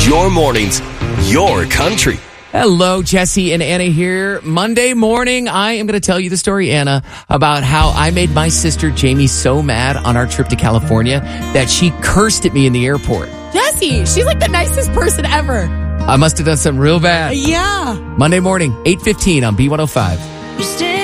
Your mornings, your country. Hello, Jesse and Anna here. Monday morning, I am going to tell you the story, Anna, about how I made my sister Jamie so mad on our trip to California that she cursed at me in the airport. Jesse, she's like the nicest person ever. I must have done something real bad. Yeah. Monday morning, 8:15 on B105.